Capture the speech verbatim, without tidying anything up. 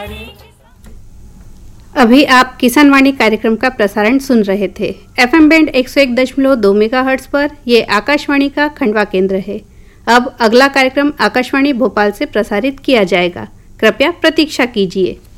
अभी आप किसान वाणी कार्यक्रम का प्रसारण सुन रहे थे। एफएम बैंड एक सौ एक दशमलव दो मेगाहर्ट्ज पर ये आकाशवाणी का खंडवा केंद्र है। अब अगला कार्यक्रम आकाशवाणी भोपाल से प्रसारित किया जाएगा। कृपया प्रतीक्षा कीजिए।